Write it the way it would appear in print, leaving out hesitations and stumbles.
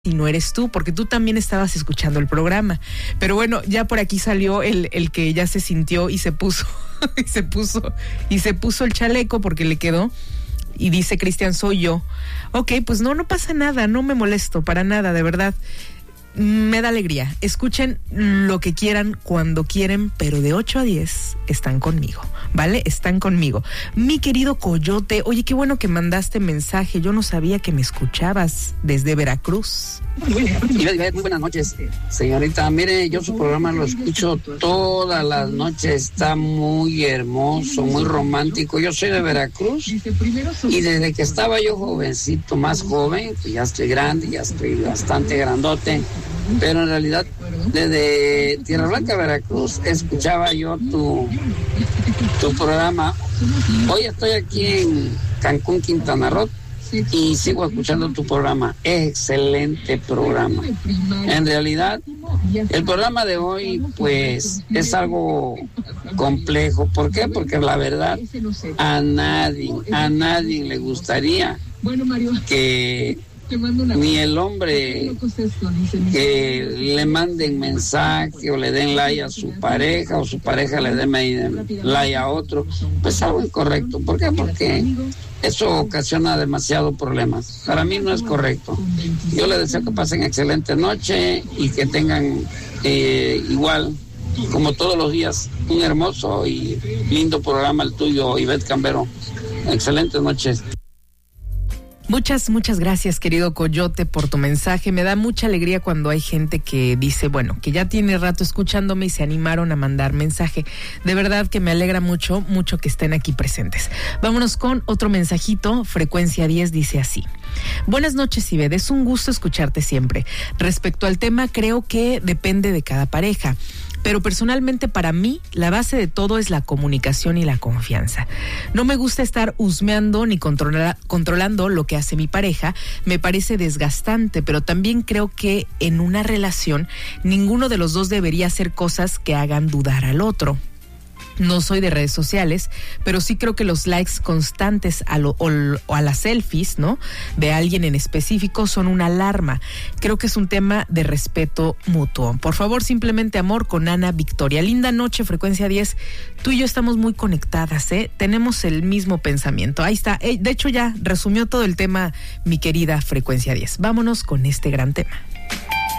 si no eres tú, porque tú también estabas escuchando el programa. Pero bueno, ya por aquí salió el que ya se sintió y se puso y se puso el chaleco porque le quedó. Y dice Cristian, soy yo. Ok, pues no pasa nada, no me molesto para nada, de verdad. Me da alegría. Escuchen lo que quieran, cuando quieren, pero de 8 a 10 están conmigo, ¿vale? Están conmigo. Mi querido Coyote, oye, qué bueno que mandaste mensaje. Yo no sabía que me escuchabas desde Veracruz. Muy buenas noches, señorita. Mire, yo su programa lo escucho todas las noches. Está muy hermoso, muy romántico. Yo soy de Veracruz y desde que estaba yo jovencito, más joven, pues ya estoy grande, ya estoy bastante grandote, pero en realidad desde Tierra Blanca, Veracruz, escuchaba yo tu programa. Hoy estoy aquí en Cancún, Quintana Roo, y sigo escuchando tu programa. Excelente programa. En realidad, el programa de hoy, pues, es algo complejo. ¿Por qué? Porque la verdad, a nadie le gustaría que ni el hombre que le manden mensaje o le den like a su pareja o su pareja le den like a otro, pues es algo incorrecto. ¿Por qué? Porque eso ocasiona demasiados problemas. Para mí no es correcto. Yo les deseo que pasen excelente noche y que tengan igual, como todos los días, un hermoso y lindo programa el tuyo, Ivette Cambero. Excelentes noches. Muchas gracias, querido Coyote, por tu mensaje. Me da mucha alegría cuando hay gente que dice, bueno, que ya tiene rato escuchándome y se animaron a mandar mensaje. De verdad que me alegra mucho que estén aquí presentes. Vámonos con otro mensajito. Frecuencia 10 dice así: buenas noches, Ivette, es un gusto escucharte siempre. Respecto al tema, creo que depende de cada pareja. Pero personalmente para mí la base de todo es la comunicación y la confianza. No me gusta estar husmeando ni controlando lo que hace mi pareja. Me parece desgastante, pero también creo que en una relación ninguno de los dos debería hacer cosas que hagan dudar al otro. No soy de redes sociales, pero sí creo que los likes constantes a las selfies, ¿no?, de alguien en específico son una alarma. Creo que es un tema de respeto mutuo. Por favor, simplemente amor, con Ana Victoria. Linda noche, Frecuencia 10. Tú y yo estamos muy conectadas, ¿eh? Tenemos el mismo pensamiento. Ahí está. De hecho, ya resumió todo el tema mi querida Frecuencia 10. Vámonos con este gran tema.